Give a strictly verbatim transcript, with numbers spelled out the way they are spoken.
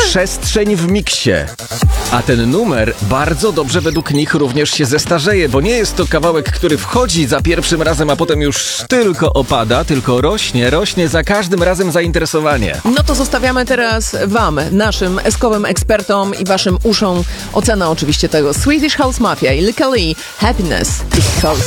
Przestrzeń w miksie. A ten numer bardzo dobrze według nich również się zestarzeje, bo nie jest to kawałek, który wchodzi za pierwszym razem, a potem już tylko opada, tylko rośnie, rośnie za każdym razem zainteresowanie. No to zostawiamy teraz wam, naszym eskowym ekspertom i waszym uszom ocenę oczywiście tego. Swedish House Mafia i Lykke Li, Happiness is Close.